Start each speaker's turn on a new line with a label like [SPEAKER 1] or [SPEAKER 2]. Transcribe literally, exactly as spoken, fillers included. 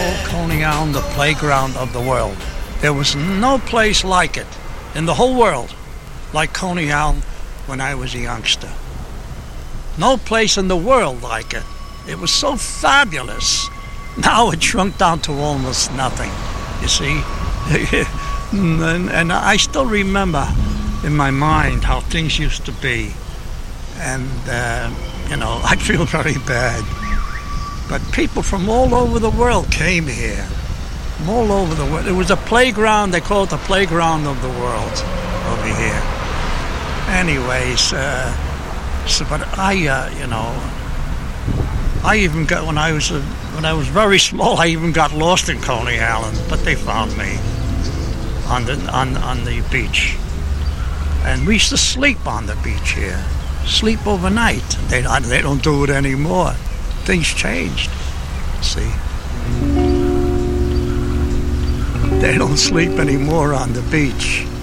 [SPEAKER 1] called Coney Island the playground of the world. There was no place like it in the whole world like Coney Island when I was a youngster. No place in the world like it. It was so fabulous. Now it shrunk down to almost nothing, you see. and, and I still remember in my mind how things used to be. And, uh, you know, I feel very bad. But people from all over the world came here. From all over the world. It was a playground. They call it the playground of the world over here. Anyways, uh, so, but I, uh, you know, I even got, when I was uh, when I was very small, I even got lost in Coney Island, but they found me on the on on the beach, and we used to sleep on the beach here, sleep overnight. They they don't do it anymore. Things changed. See, they don't sleep anymore on the beach.